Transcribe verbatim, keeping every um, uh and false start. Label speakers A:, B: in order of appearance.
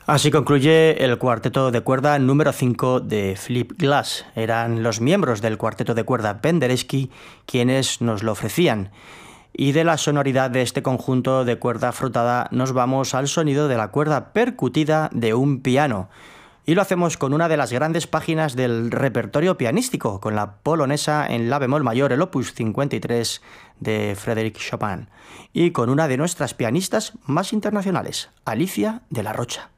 A: Así concluye el cuarteto de cuerda número cinco de Philip Glass. Eran los miembros del cuarteto de cuerda Penderecki quienes nos lo ofrecían. Y de la sonoridad de este conjunto de cuerda frotada nos vamos al sonido de la cuerda percutida de un piano. Y lo hacemos con una de las grandes páginas del repertorio pianístico, con la polonesa en la bemol mayor, el opus cincuenta y tres de Frédéric Chopin, y con una de nuestras pianistas más internacionales, Alicia de la Rocha.